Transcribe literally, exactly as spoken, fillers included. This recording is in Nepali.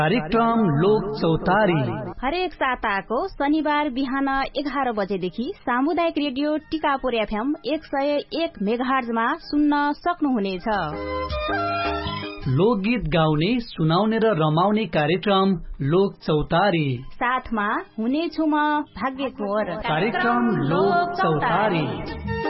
कार्यक्रम लोक चौतारी हरेक साताको शनिबार बिहान एघार बजेदेखि सामुदायिक रेडियो टिकापुर एफएम एक सय एक मेगाहर्जमा सुन्न सक्नुहुनेछ। लोकगीत गाउने, सुनाउने र रमाउने कार्यक्रम लोक चौतारी। साथमा हुनेछु म भाग्य कोर। कार्यक्रम लोक चौतारी।